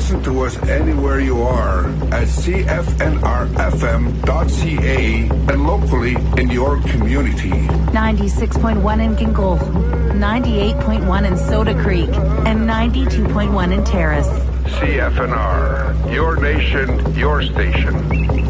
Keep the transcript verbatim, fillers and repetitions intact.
listen to us anywhere you are at C F N R F M dot C A and locally in your community. ninety-six point one in Gingol, ninety-eight point one in Soda Creek, and ninety-two point one in Terrace. C F N R, your nation, your station.